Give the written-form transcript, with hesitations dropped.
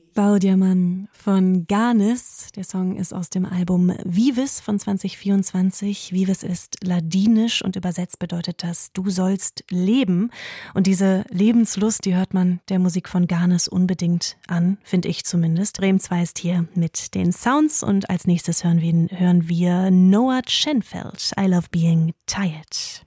Baudiamann von Ganis. Der Song ist aus dem Album Vives von 2024. Vives ist ladinisch und übersetzt bedeutet das, du sollst leben. Und diese Lebenslust, die hört man der Musik von Ganis unbedingt an, finde ich zumindest. Rehm 2 ist hier mit den Sounds und als nächstes hören wir Noah Schenfeld, I Love Being Tired.